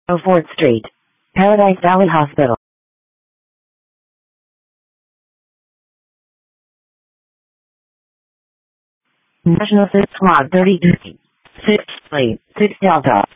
4th Street, Paradise Valley Hospital. National Squad 30 6 Delta.